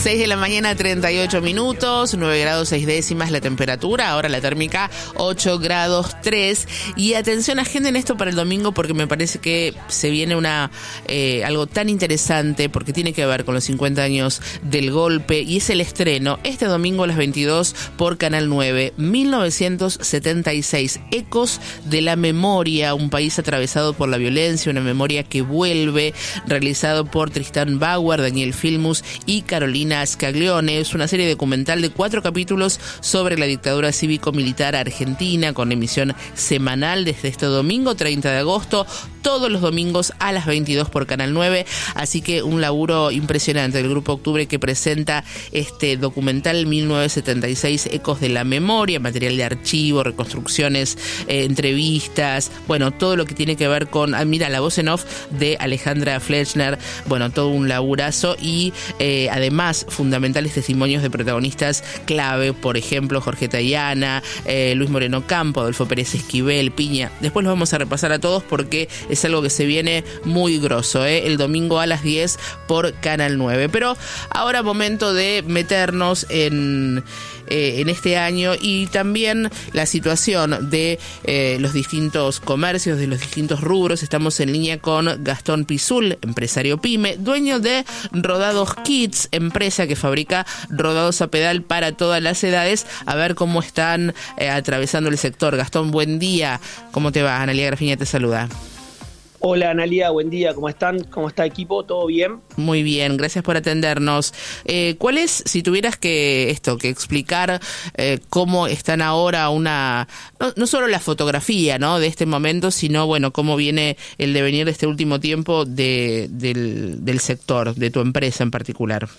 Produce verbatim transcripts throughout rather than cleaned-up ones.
seis de la mañana, treinta y ocho minutos, nueve grados seis décimas la temperatura, ahora la térmica ocho grados tres. Y atención, agenden esto para el domingo porque me parece que se viene una eh, algo tan interesante porque tiene que ver con los cincuenta años del golpe y es el estreno este domingo a las veintidós por Canal nueve, mil novecientos setenta y seis, Ecos de la Memoria, un país atravesado por la violencia, una memoria que vuelve, realizado por Tristán Bauer, Daniel Filmus y Carolina Scaglione. Es una serie documental de cuatro capítulos sobre la dictadura cívico-militar argentina, con emisión semanal desde este domingo treinta de agosto, todos los domingos a las veintidós por Canal nueve, así que un laburo impresionante del Grupo Octubre que presenta este documental mil novecientos setenta y seis, Ecos de la Memoria, material de archivo, reconstrucciones, eh, entrevistas, bueno, todo lo que tiene que ver con, ah, mira, la voz en off de Alejandra Fletchner, bueno, todo un laburazo y eh, además fundamentales testimonios de protagonistas clave, por ejemplo, Jorge Tayana, eh, Luis Moreno Campo, Adolfo Pérez Esquivel, Piña. Después los vamos a repasar a todos porque es algo que se viene muy grosso, ¿eh? El domingo a las diez por Canal nueve. Pero ahora momento de meternos en, eh, en este año y también la situación de eh, los distintos comercios, de los distintos rubros. Estamos en línea con Gastón Pizul, empresario pyme, dueño de Rodados Kids, empresa que fabrica rodados a pedal para todas las edades. A ver cómo están eh, atravesando el sector. Gastón, buen día. ¿Cómo te va? Analía Grafiña te saluda. Hola Analía, buen día, ¿cómo están? ¿Cómo está equipo? ¿Todo bien? Muy bien, gracias por atendernos. Eh, ¿Cuál es, si tuvieras que esto, que explicar eh, cómo están ahora una, no, no solo la fotografía, ¿no?, de este momento, sino bueno, cómo viene el devenir de este último tiempo de, del, del sector, de tu empresa en particular?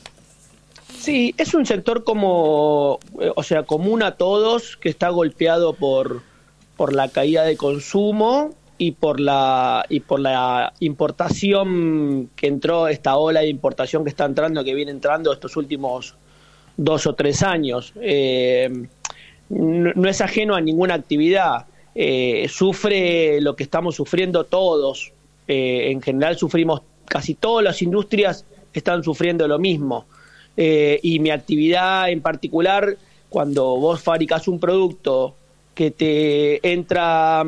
Sí, es un sector como, o sea, común a todos, que está golpeado por, por la caída de consumo y por la y por la importación que entró, esta ola de importación que está entrando, que viene entrando estos últimos dos o tres años. Eh, no, no es ajeno a ninguna actividad. Eh, sufre lo que estamos sufriendo todos. Eh, en general sufrimos, casi todas las industrias están sufriendo lo mismo. Eh, y mi actividad en particular, cuando vos fabricás un producto que te entra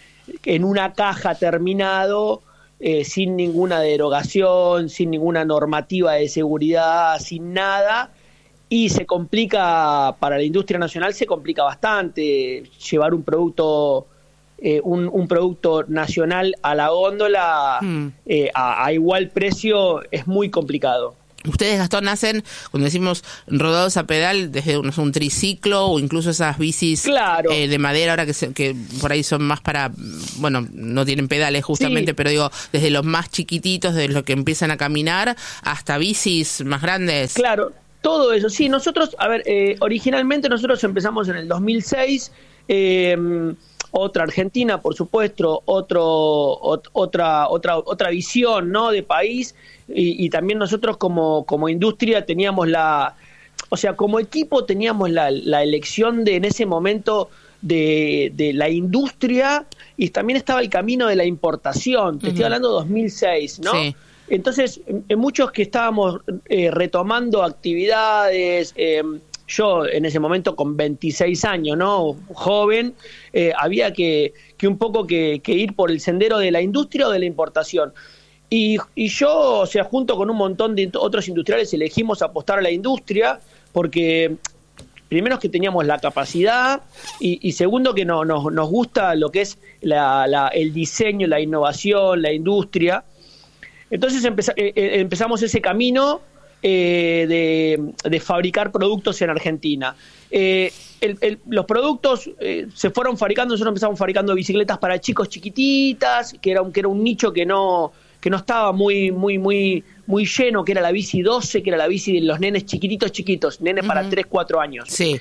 en una caja terminado, eh, sin ninguna derogación, sin ninguna normativa de seguridad, sin nada, y se complica, para la industria nacional se complica bastante llevar un producto eh, un, un producto nacional a la góndola mm. eh, a, a igual precio es muy complicado. Ustedes, Gastón, hacen, cuando decimos rodados a pedal, desde un, un triciclo o incluso esas bicis claro. eh, de madera, ahora que, se, que por ahí son más para, bueno, no tienen pedales justamente, sí. Pero digo, desde los más chiquititos, desde los que empiezan a caminar, hasta bicis más grandes. Claro, todo eso. Sí, nosotros, a ver, eh, originalmente nosotros empezamos en el dos mil seis, eh, otra Argentina, por supuesto, otro, ot, otra, otra, otra visión, ¿no?, de país. Y, y también nosotros como, como industria teníamos la, o sea, como equipo teníamos la, la elección de en ese momento de, de la industria y también estaba el camino de la importación. Te uh-huh. estoy hablando de dos mil seis, ¿no? Sí. Entonces, en muchos que estábamos eh, retomando actividades, eh, yo en ese momento con veintiséis años, ¿no?, joven, eh, había que, que un poco que, que ir por el sendero de la industria o de la importación. Y, y yo, o sea, junto con un montón de otros industriales elegimos apostar a la industria porque primero es que teníamos la capacidad y, y segundo que no, nos, nos gusta lo que es la, la, el diseño, la innovación, la industria. Entonces empeza, eh, empezamos ese camino eh, de, de fabricar productos en Argentina. Eh, el, el, los productos eh, se fueron fabricando, nosotros empezamos fabricando bicicletas para chicos chiquititas, que era un, que era un nicho que no... que no estaba muy muy muy muy lleno, que era la bici doce, que era la bici de los nenes chiquititos chiquitos, nenes uh-huh. para tres, cuatro años. Sí.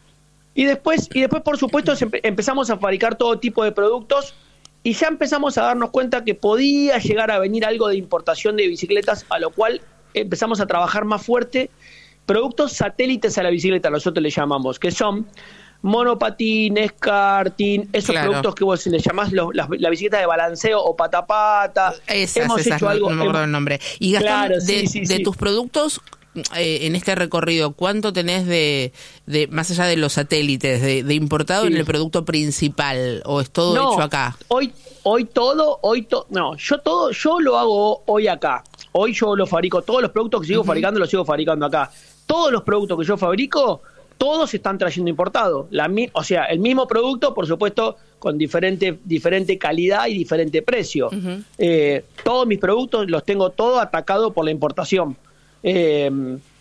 Y después, y después por supuesto, empezamos a fabricar todo tipo de productos y ya empezamos a darnos cuenta que podía llegar a venir algo de importación de bicicletas, a lo cual empezamos a trabajar más fuerte. Productos satélites a la bicicleta, nosotros le llamamos, que son monopatín, karting, esos claro. productos que vos le llamás los, la, la bicicleta de balanceo o patapata. Esas, hemos esas, hecho no, algo. No me acuerdo el nombre. Y Gastón, claro, de, sí, sí, de sí. tus productos, eh, en este recorrido, ¿cuánto tenés de, de más allá de los satélites, de, de importado sí. en el producto principal? ¿O es todo no, hecho acá? Hoy, hoy todo, hoy to, no, yo todo, yo lo hago hoy acá. Hoy yo lo fabrico, todos los productos que sigo uh-huh. fabricando los sigo fabricando acá. Todos los productos que yo fabrico, todos se están trayendo importados. La, o sea, el mismo producto, por supuesto, con diferente, diferente calidad y diferente precio. Uh-huh. Eh, todos mis productos los tengo todos atacados por la importación. Eh,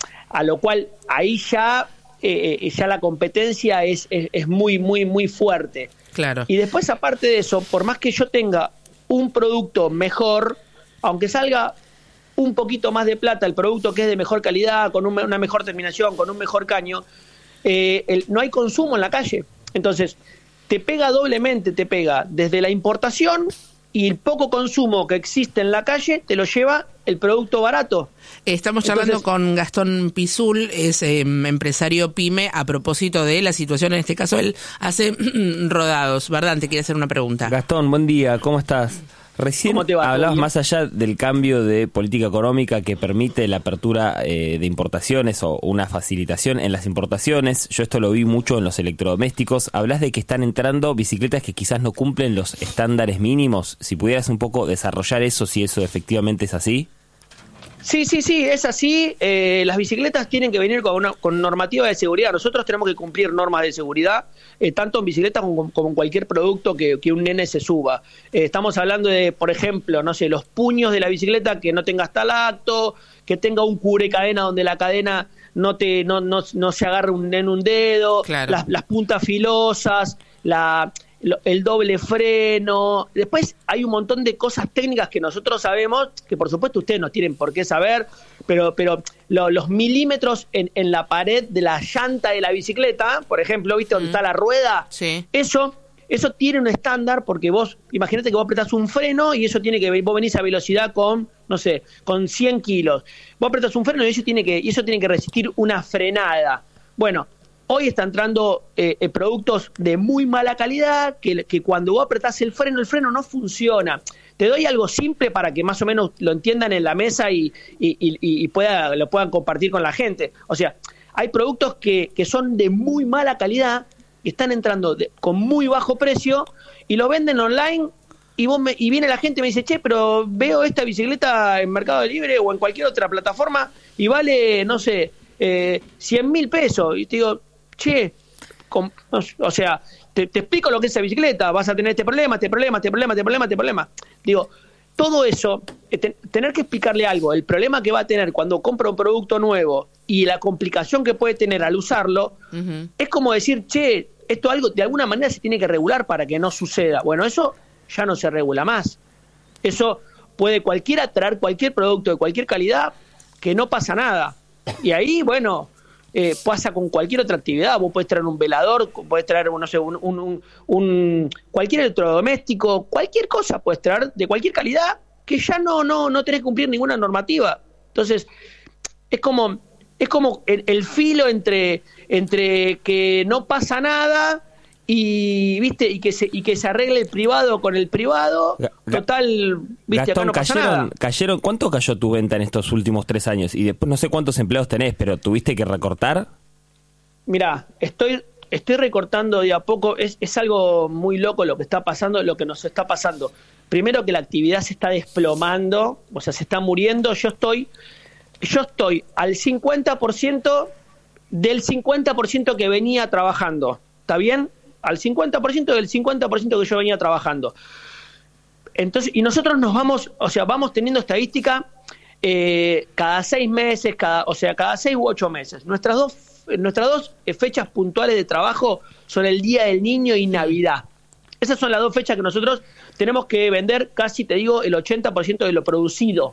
a lo cual ahí ya, eh, ya la competencia es, es, es muy, muy, muy fuerte. Claro. Y después, aparte de eso, por más que yo tenga un producto mejor, aunque salga un poquito más de plata, el producto que es de mejor calidad, con un, una mejor terminación, con un mejor caño, eh, el, no hay consumo en la calle. Entonces, te pega doblemente, te pega desde la importación y el poco consumo que existe en la calle, te lo lleva el producto barato. Estamos charlando Entonces, con Gastón Pizul, es eh, empresario pyme, a propósito de la situación, en este caso él hace rodados. Verdad, te quiere hacer una pregunta. Gastón, buen día, ¿cómo estás? Recién hablabas más allá del cambio de política económica que permite la apertura eh, de importaciones o una facilitación en las importaciones. Yo esto lo vi mucho en los electrodomésticos. Hablas de que están entrando bicicletas que quizás no cumplen los estándares mínimos. Si pudieras un poco desarrollar eso, si eso efectivamente es así. Sí, sí, sí, es así. Eh, las bicicletas tienen que venir con, una, con normativa de seguridad. Nosotros tenemos que cumplir normas de seguridad, eh, tanto en bicicletas como, como en cualquier producto que, que un nene se suba. Eh, estamos hablando de, por ejemplo, no sé, los puños de la bicicleta que no tenga estalacto, que tenga un cubrecadena donde la cadena no te no no, no se agarre un, en un dedo, claro. las, las puntas filosas, la... el doble freno. Después hay un montón de cosas técnicas que nosotros sabemos, que por supuesto ustedes no tienen por qué saber, pero pero lo, los milímetros en, en la pared de la llanta de la bicicleta, por ejemplo, ¿viste dónde mm. está la rueda? Sí. Eso eso tiene un estándar, porque vos, imagínate que vos apretás un freno y eso tiene que, vos venís a velocidad con, no sé, con cien kilos. Vos apretás un freno y eso tiene que, y eso tiene que resistir una frenada. Bueno, hoy están entrando eh, eh, productos de muy mala calidad, que, que cuando vos apretás el freno, el freno no funciona. Te doy algo simple para que más o menos lo entiendan en la mesa y, y, y, y pueda, lo puedan compartir con la gente. O sea, hay productos que, que son de muy mala calidad, que están entrando de, con muy bajo precio, y lo venden online, y, vos me, y viene la gente y me dice, che, pero veo esta bicicleta en Mercado Libre o en cualquier otra plataforma, y vale, no sé, eh, cien mil pesos. Y te digo, che, con, o sea, te, te explico lo que es esa bicicleta, vas a tener este problema, este problema, este problema, este problema, este problema. Digo, todo eso, te, tener que explicarle algo, el problema que va a tener cuando compra un producto nuevo y la complicación que puede tener al usarlo, uh-huh. es como decir, che, esto algo de alguna manera se tiene que regular para que no suceda. Bueno, eso ya no se regula más. Eso puede cualquiera traer cualquier producto de cualquier calidad que no pasa nada. Y ahí, bueno... Eh, pasa con cualquier otra actividad. Vos podés traer un velador, podés traer, no sé, un, un, un, un cualquier electrodoméstico, cualquier cosa podés traer de cualquier calidad que ya no no no tenés que cumplir ninguna normativa. Entonces, es como es como el, el filo entre entre que no pasa nada y viste y que se y que se arregle el privado con el privado. Total, viste, Gastón, acá no pasa cayeron, nada. cayeron, ¿cuánto cayó tu venta en estos últimos tres años? Y después no sé cuántos empleados tenés, pero ¿tuviste que recortar? Mirá, estoy estoy recortando de a poco. Es, es algo muy loco lo que está pasando, lo que nos está pasando. Primero que la actividad se está desplomando, o sea, se está muriendo. Yo estoy yo estoy al cincuenta por ciento del cincuenta por ciento que venía trabajando. ¿Está bien? Al cincuenta por ciento del cincuenta por ciento que yo venía trabajando. Entonces, y nosotros nos vamos, o sea, vamos teniendo estadística eh, cada seis meses, cada, o sea, cada seis u ocho meses. Nuestras dos, nuestras dos fechas puntuales de trabajo son el Día del Niño y Navidad. Esas son las dos fechas que nosotros tenemos que vender casi, te digo, el ochenta por ciento de lo producido.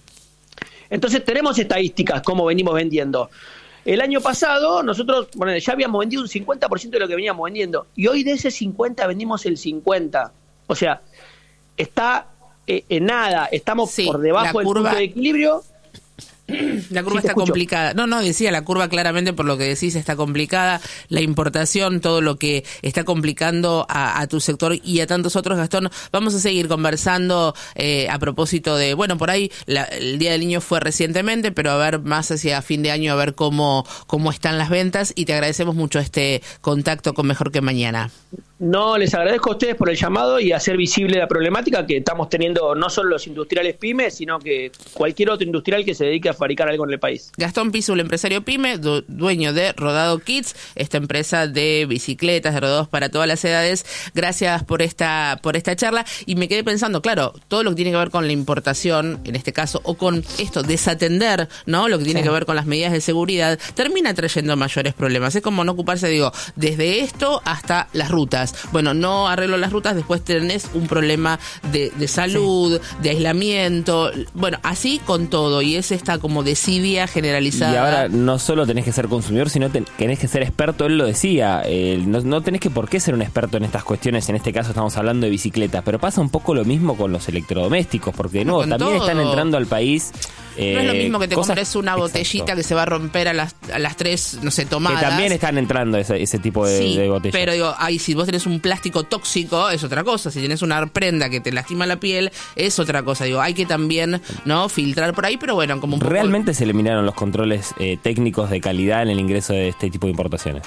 Entonces tenemos estadísticas, cómo venimos vendiendo. El año pasado nosotros, bueno, ya habíamos vendido un cincuenta por ciento de lo que veníamos vendiendo. Y hoy de ese cincuenta vendimos el cincuenta. O sea, está eh, en nada. Estamos sí, por debajo del curva... punto de equilibrio. La curva sí, está complicada. No, no, decía, la curva claramente por lo que decís está complicada. La importación, todo lo que está complicando a, a tu sector y a tantos otros. Gastón, vamos a seguir conversando eh, a propósito de, bueno, por ahí la, el Día del Niño fue recientemente, pero a ver más hacia fin de año, a ver cómo, cómo están las ventas, y te agradecemos mucho este contacto con Mejor que Mañana. No, les agradezco a ustedes por el llamado y hacer visible la problemática que estamos teniendo no solo los industriales pymes, sino que cualquier otro industrial que se dedique a fabricar algo en el país. Gastón Pisul, empresario pyme, du- dueño de Rodado Kids, esta empresa de bicicletas, de rodados para todas las edades. Gracias por esta por esta charla. Y me quedé pensando, claro, todo lo que tiene que ver con la importación, en este caso, o con esto, desatender, ¿no? Lo que tiene sí. que ver con las medidas de seguridad, termina trayendo mayores problemas. Es como no ocuparse, digo, desde esto hasta las rutas. Bueno, no arreglo las rutas, después tenés un problema de, de salud, sí. de aislamiento, bueno, así con todo, y es esta como desidia generalizada. Y ahora no solo tenés que ser consumidor, sino ten, tenés que ser experto, él lo decía, eh, no, no tenés que por qué ser un experto en estas cuestiones, en este caso estamos hablando de bicicletas, pero pasa un poco lo mismo con los electrodomésticos, porque de nuevo, también todo. Están entrando al país... Eh, no es lo mismo que te cosas, compres una botellita exacto. que se va a romper a las a las tres, no sé, tomadas. Que también están entrando ese, ese tipo de, sí, de botellas. Pero digo, ay, si vos tenés un plástico tóxico, es otra cosa. Si tenés una prenda que te lastima la piel, es otra cosa. Digo, hay que también, ¿no?, filtrar por ahí, pero bueno, como un poco... Realmente se eliminaron los controles eh, técnicos de calidad en el ingreso de este tipo de importaciones.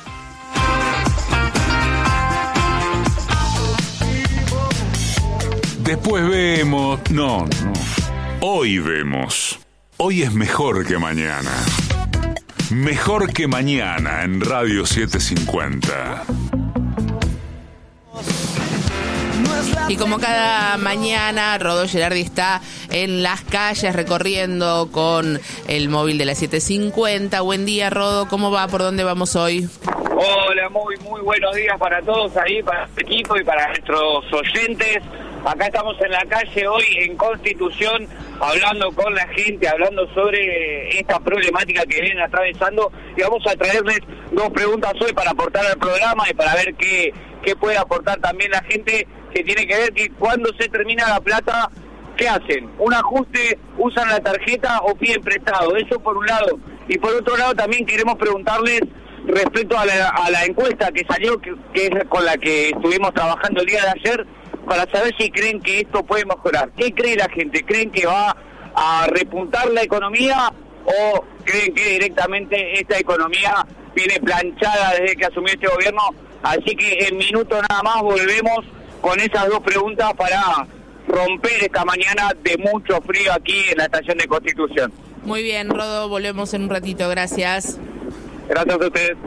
Después vemos... No, no. Hoy vemos. Hoy es mejor que mañana. Mejor que mañana en Radio setecientos cincuenta. Y como cada mañana, Rodó Gerardi está en las calles recorriendo con el móvil de la setecientos cincuenta. Buen día, Rodo. ¿Cómo va? ¿Por dónde vamos hoy? Hola, muy, muy buenos días para todos ahí, para el equipo y para nuestros oyentes. Acá estamos en la calle hoy en Constitución, hablando con la gente, hablando sobre esta problemática que vienen atravesando, y vamos a traerles dos preguntas hoy para aportar al programa y para ver qué, qué puede aportar también la gente, que tiene que ver que cuando se termina la plata, ¿qué hacen? ¿Un ajuste, usan la tarjeta o piden prestado? Eso por un lado. Y por otro lado también queremos preguntarles respecto a la, a la encuesta que salió, que, que es con la que estuvimos trabajando el día de ayer, para saber si creen que esto puede mejorar. ¿Qué cree la gente? ¿Creen que va a repuntar la economía o creen que directamente esta economía viene planchada desde que asumió este gobierno? Así que en minutos nada más volvemos con esas dos preguntas para romper esta mañana de mucho frío aquí en la estación de Constitución. Muy bien, Rodo, volvemos en un ratito. Gracias. Gracias a ustedes.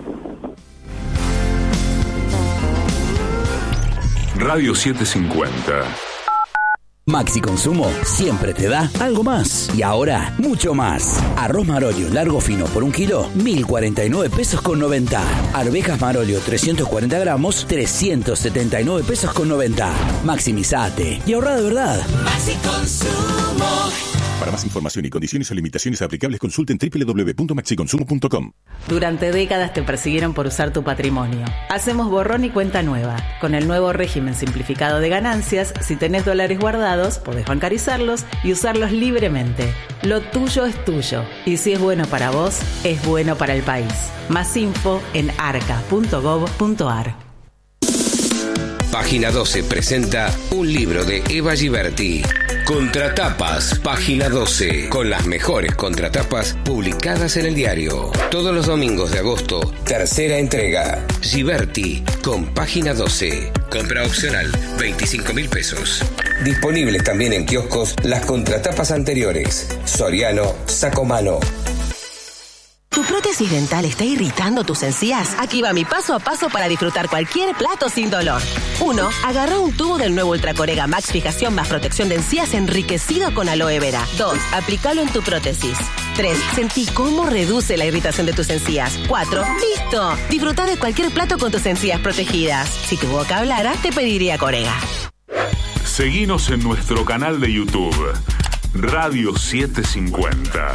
Radio setecientos cincuenta. Maxi Consumo siempre te da algo más. Y ahora, mucho más. Arroz Marolio largo fino por un kilo, mil cuarenta y nueve pesos con noventa. Arvejas Marolio trescientos cuarenta gramos, trescientos setenta y nueve pesos con noventa. Maximizate y ahorra de verdad. Maxi Consumo. Para más información y condiciones o limitaciones aplicables, consulten doble u doble u doble u punto maxi consumo punto com. Durante décadas te persiguieron por usar tu patrimonio. Hacemos borrón y cuenta nueva. Con el nuevo régimen simplificado de ganancias, si tenés dólares guardados, podés bancarizarlos y usarlos libremente. Lo tuyo es tuyo. Y si es bueno para vos, es bueno para el país. Más info en arca punto gob punto ar. Página doce presenta un libro de Eva Giberti. Contratapas, Página doce, con las mejores contratapas publicadas en el diario. Todos los domingos de agosto, tercera entrega. Giberti, con Página doce. Compra opcional, veinticinco mil pesos. Disponibles también en kioscos las contratapas anteriores. Soriano, Sacomano. ¿Tu prótesis dental está irritando tus encías? Aquí va mi paso a paso para disfrutar cualquier plato sin dolor. uno. Agarra un tubo del nuevo Ultra Corega Max Fijación más protección de encías enriquecido con aloe vera. dos. Aplícalo en tu prótesis. tres. Sentí cómo reduce la irritación de tus encías. cuatro. ¡Listo! Disfruta de cualquier plato con tus encías protegidas. Si tu boca hablara, te pediría Corega. Seguinos en nuestro canal de YouTube, Radio setecientos cincuenta.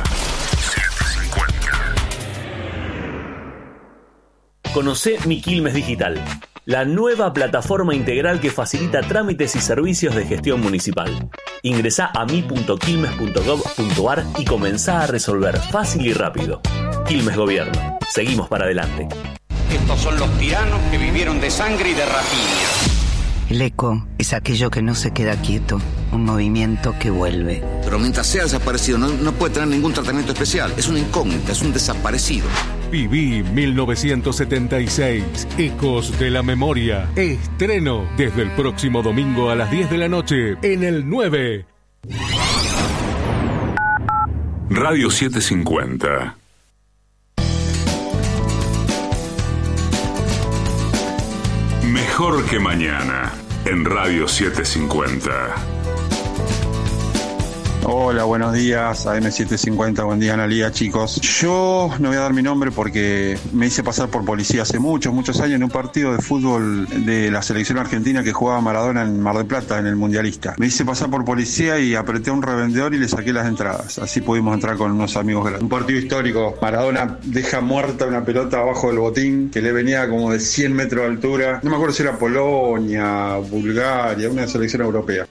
Conocé Mi Quilmes Digital, la nueva plataforma integral que facilita trámites y servicios de gestión municipal. Ingresá a mi punto quilmes punto gov punto ar y comenzá a resolver fácil y rápido. Quilmes Gobierno. Seguimos para adelante. Estos son los tiranos que vivieron de sangre y de rapiña. El eco es aquello que no se queda quieto, un movimiento que vuelve. Pero mientras sea desaparecido no, no puede tener ningún tratamiento especial. Es una incógnita, es un desaparecido. Viví mil novecientos setenta y seis, Ecos de la Memoria. Estreno desde el próximo domingo a las diez de la noche en el nueve. Radio setecientos cincuenta. Mejor que mañana en Radio setecientos cincuenta. Hola, buenos días, A M setecientos cincuenta, buen día Analía, chicos. Yo no voy a dar mi nombre porque me hice pasar por policía hace muchos, muchos años en un partido de fútbol de la selección argentina que jugaba Maradona en Mar del Plata, en el Mundialista. Me hice pasar por policía y apreté a un revendedor y le saqué las entradas. Así pudimos entrar con unos amigos grandes. Un partido histórico, Maradona deja muerta una pelota abajo del botín que le venía como de cien metros de altura. No me acuerdo si era Polonia, Bulgaria, una selección europea.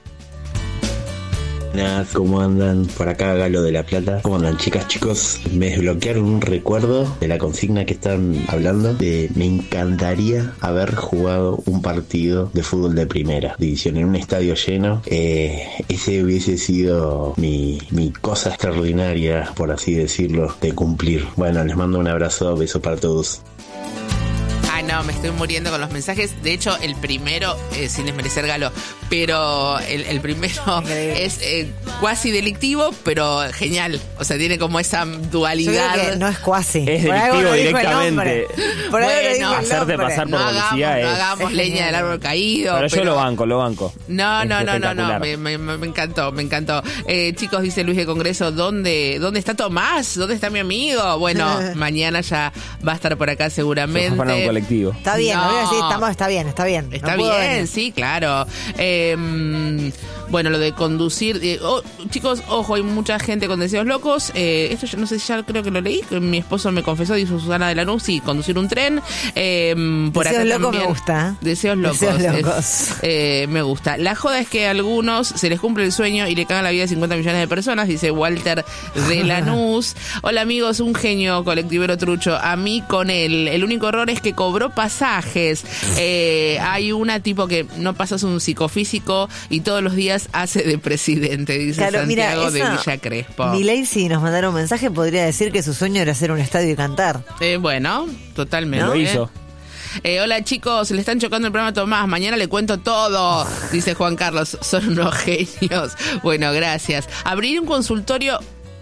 ¿Cómo andan? Por acá Galo de La Plata. ¿Cómo andan, chicas, chicos? Me desbloquearon un recuerdo de la consigna que están hablando. De, me encantaría haber jugado un partido de fútbol de primera división en un estadio lleno. Eh, ese hubiese sido mi, mi cosa extraordinaria, por así decirlo, de cumplir. Bueno, les mando un abrazo, beso para todos. Ah, no, me estoy muriendo con los mensajes. De hecho, el primero, eh, sin desmerecer Galo, pero el, el primero es eh, cuasi delictivo, pero genial. O sea, tiene como esa dualidad. Yo creo que no es cuasi. Es delictivo directamente. Por algo lo dijo el hacerte pasar por no policía hagamos, es... No hagamos es leña del árbol caído. Pero, pero yo lo banco, lo banco. No, es no, no, no, no. espectacular. Me, me, me encantó, me encantó. Eh, chicos, dice Luis de Congreso, ¿dónde, ¿dónde está Tomás? ¿Dónde está mi amigo? Bueno, mañana ya va a estar por acá seguramente. Se para un colectivo. Está bien, no. no voy a decir, estamos, está bien, está bien. Está no bien, venir. sí, claro. Eh, bueno, lo de conducir. Eh, oh, chicos, ojo, hay mucha gente con deseos locos. Eh, esto yo no sé si ya creo que lo leí. Que mi esposo me confesó, dijo Susana de Lanús, sí, conducir un tren. Eh, por deseos acá locos también, me gusta. Deseos locos. Deseos locos. Es, eh, me gusta. La joda es que a algunos se les cumple el sueño y le cagan la vida a cincuenta millones de personas, dice Walter de Lanús. Hola amigos, un genio colectivero trucho. A mí con él. El único error es que cobró pasajes. Eh, hay una tipo que no pasas un psicofísico y todos los días hace de presidente, dice claro, Santiago mira, de Villa Crespo. Milei, si nos mandara un mensaje, podría decir que su sueño era hacer un estadio y cantar. Eh, bueno, totalmente. Lo hizo. Eh, hola chicos, le están chocando el programa a Tomás, mañana le cuento todo, dice Juan Carlos, son unos genios. Bueno, gracias. Abrir un consultorio...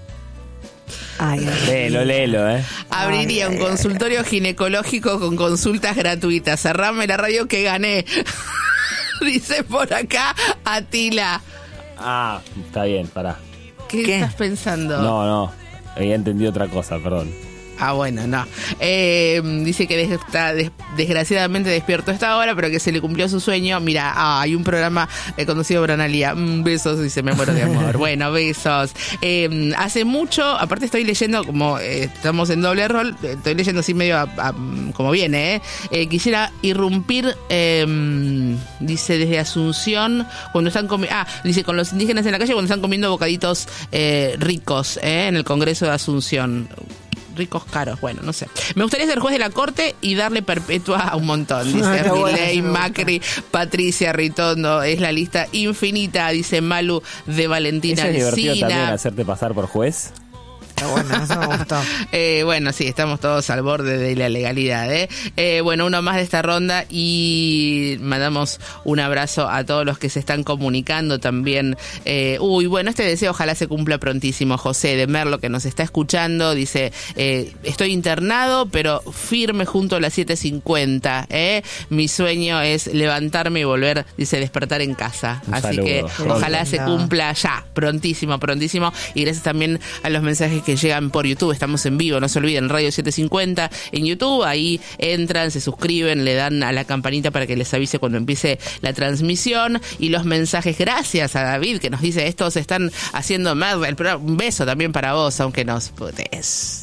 Ay, léelo, léelo, eh. Abriría ay, un consultorio ay. ginecológico con consultas gratuitas. Cerrame la radio que gané. Dice por acá Atila. Ah, está bien, pará. ¿Qué, ¿Qué estás pensando? No, no, había entendido otra cosa, perdón. Ah, bueno, no. Eh, dice que está des- desgraciadamente despierto a esta hora, pero que se le cumplió su sueño. Mira, ah, hay un programa eh, conducido por Analía. Mm, besos, dice, me muero de amor. Bueno, besos. Eh, hace mucho, aparte estoy leyendo, como eh, estamos en doble rol, eh, estoy leyendo así medio a, a, como viene, eh. Eh, quisiera irrumpir, eh, dice, desde Asunción, cuando están comiendo, ah, dice, con los indígenas en la calle cuando están comiendo bocaditos eh, ricos, eh, en el Congreso de Asunción. Ricos caros, bueno, no sé. Me gustaría ser juez de la corte y darle perpetua a un montón. Dice no, Milei, bueno, Macri, Patricia Ritondo. Es la lista infinita, dice Malu de Valentina ¿Eso es divertido Encina. también hacerte pasar por juez? Bueno, eso me gustó. eh, bueno, sí, estamos todos al borde de la legalidad, ¿eh? Eh, bueno, uno más de esta ronda y mandamos un abrazo a todos los que se están comunicando también. Eh, uy, bueno, este deseo ojalá se cumpla prontísimo. José de Merlo, que nos está escuchando, dice, eh, estoy internado, pero firme junto a las siete cincuenta, ¿eh? Mi sueño es levantarme y volver, dice, despertar en casa. Un Así saludo. que ojalá se cumpla ya, prontísimo, prontísimo. Y gracias también a los mensajes que llegan por YouTube. Estamos en vivo, no se olviden, Radio setecientos cincuenta en YouTube. Ahí entran, se suscriben, le dan a la campanita para que les avise cuando empiece la transmisión. Y los mensajes, gracias a David que nos dice, estos están haciendo más el programa. Un beso también para vos, aunque nos putes.